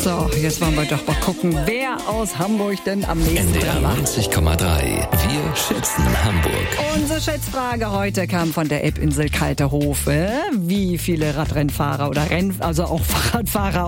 So, jetzt wollen wir doch mal gucken, wer aus Hamburg denn am nächsten NDR dran war. 90,3. Wir schätzen Hamburg. Unsere Schätzfrage heute kam von der App-Insel Kaltehofe. Wie viele Radrennfahrer oder auch Fahrradfahrer